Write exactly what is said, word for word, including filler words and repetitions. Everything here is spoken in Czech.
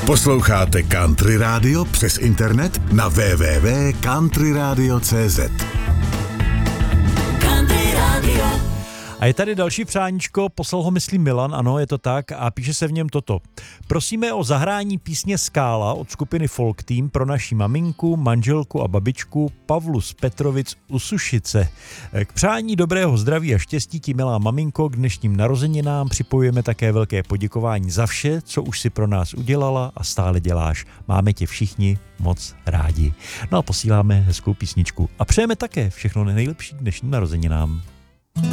Posloucháte Country Radio přes internet na w w w tečka country radio tečka c z. Country Radio. A je tady další přáníčko, poslal ho myslím Milan, ano, je to tak, a píše se v něm toto. Prosíme o zahrání písně Skála od skupiny Folk Team pro naši maminku, manželku a babičku Pavlu z Petrovic u Sušice. K přání dobrého zdraví a štěstí ti, milá maminko, k dnešním narozeninám připojujeme také velké poděkování za vše, co už si pro nás udělala a stále děláš. Máme tě všichni moc rádi. No a posíláme hezkou písničku a přejeme také všechno nejlepší k dnešním narozeninám.